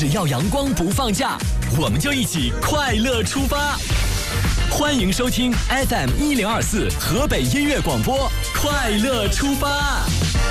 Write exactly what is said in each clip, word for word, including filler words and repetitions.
只要阳光不放假，我们就一起快乐出发。欢迎收听 F M 一零二四河北音乐广播，快乐出发。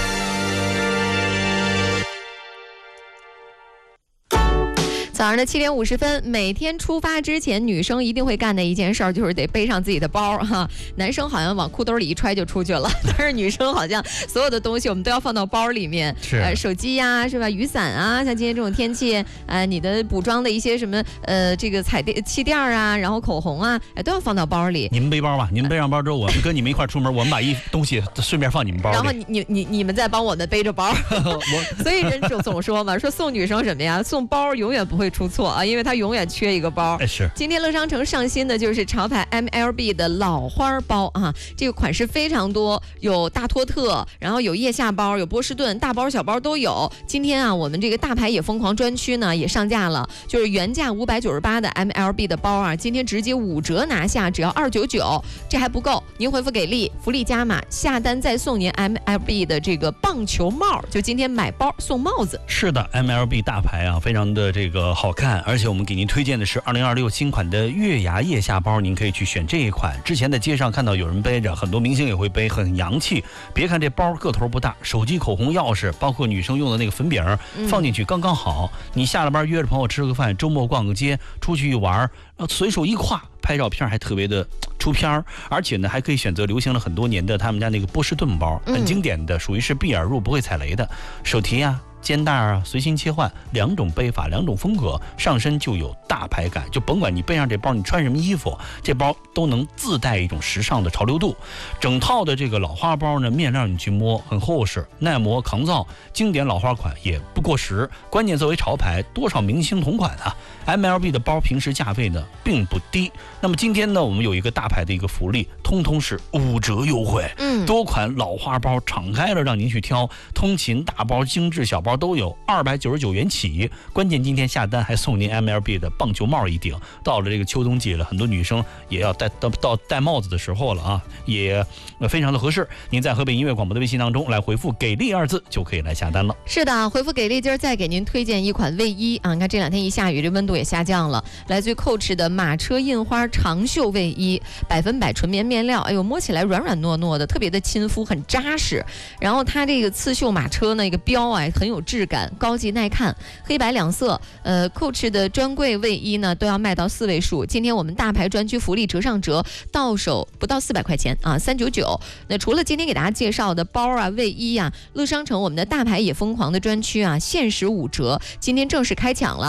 早上的七点五十分，每天出发之前，女生一定会干的一件事儿就是得背上自己的包哈。男生好像往裤兜里一揣就出去了，但是女生好像所有的东西我们都要放到包里面。 是， 呃，手机呀、啊，是吧？雨伞啊，像今天这种天气，呃，你的补妆的一些什么呃，这个彩电、气垫啊，然后口红啊，哎，都要放到包里。 你们背包吧，你们背上包之后，我们跟你们一块出门，我们把一东西顺便放你们包里。 然后你你你你们再帮我们背着包。我所以人总总说嘛，说送女生什么呀？送包永远不会出错啊，因为它永远缺一个包。 哎，是。 今天乐商城上新的就是潮牌 M L B 的老花包啊，这个款式非常多，有大托特，然后有腋下包，有波士顿，大包小包都有。今天啊，我们这个大牌也疯狂专区呢也上架了，就是原价五百九十八的 M L B 的包啊，今天直接五折拿下，只要二九九。这还不够，您回复给力，福利加码，下单再送您 M L B 的这个棒球帽，就今天买包送帽子。 是的 ，M L B 大牌啊，非常的这个好看，而且我们给您推荐的是二零二六新款的月牙腋下包，您可以去选这一款。之前在街上看到有人背着，很多明星也会背，很洋气。别看这包个头不大，手机、口红、钥匙，包括女生用的那个粉饼，放进去刚刚好。嗯、你下了班约着朋友吃个饭，周末逛个街，出去一玩，随手一挎，拍照片还特别的出片，而且呢还可以选择流行了很多年的他们家那个波士顿包，很经典的，属于是闭眼入不会踩雷的，手提啊。肩带啊，随心切换，两种背法，两种风格，上身就有大牌感。就甭管你背上这包，你穿什么衣服，这包都能自带一种时尚的潮流度。整套的这个老花包呢，面料你去摸很厚实，耐磨抗造，经典老花款也不过时。关键作为潮牌，多少明星同款啊 ！M L B 的包平时价位呢并不低。那么今天呢，我们有一个大牌的一个福利，通通是五折优惠。嗯，多款老花包敞开了让您去挑，通勤大包、精致小包。都有二百九十九元起，关键今天下单还送您 M L B 的棒球帽一顶。到了这个秋冬季了，很多女生也要戴到到戴帽子的时候了啊，也非常的合适。您在河北音乐广播的微信当中来回复“给力”二字，就可以来下单了。 是的，回复“给力”，今儿再给您推荐一款卫衣啊！你看这两天一下雨，这温度也下降了。来自于 Coach 的马车印花长袖卫衣，百分百纯棉面料，哎呦，摸起来软软糯糯的，特别的亲肤，很扎实。然后它这个刺绣马车那个标啊，很有质感，高级耐看，黑白两色。呃 ，Coach 的专柜卫衣呢都要卖到四位数。今天我们大牌专区福利折上折，到手不到四百块钱啊，三九九。那除了今天给大家介绍的包啊、卫衣啊，乐商城我们的大牌也疯狂的专区啊，限时五折，今天正式开抢了。